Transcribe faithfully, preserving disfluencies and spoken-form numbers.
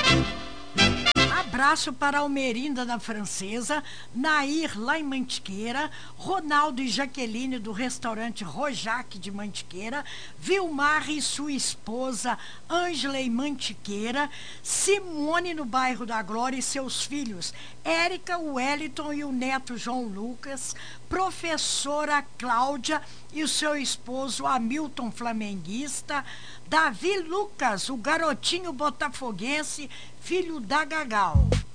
Abraço para Almerinda da Francesa, Nair lá em Mantiqueira, Ronaldo e Jaqueline do restaurante Rojac de Mantiqueira, Vilmar e sua esposa Ângela em Mantiqueira, Simone no bairro da Glória e seus filhos Érica, Wellington e o neto João Lucas, professora Cláudia e o seu esposo Hamilton flamenguista, Davi Lucas, o garotinho botafoguense, filho da Gagal.